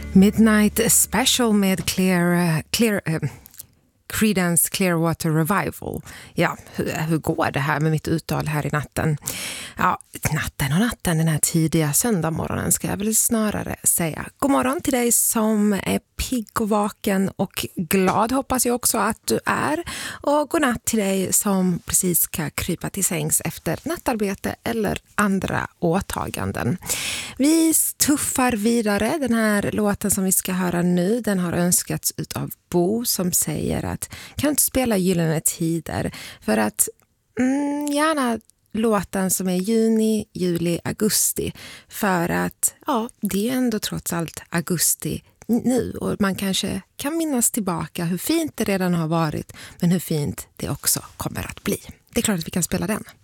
Midnight Special med Creedence Clearwater Revival. Ja, hur går det här med mitt uttal här i natten? Ja, natten, den här tidiga söndagmorgonen ska jag väl snarare säga. God morgon till dig som är pigg och vaken och glad, hoppas jag också att du är. Och god natt till dig som precis ska krypa till sängs efter nattarbete eller andra åtaganden. Vi tuffar vidare. Den här låten som vi ska höra nu, den har önskats av Bo som säger att kan inte spela Gyllene tider för att gärna låten som är juni, juli, augusti för att ja, det är ändå trots allt augusti nu och man kanske kan minnas tillbaka hur fint det redan har varit men hur fint det också kommer att bli. Det är klart att vi kan spela den.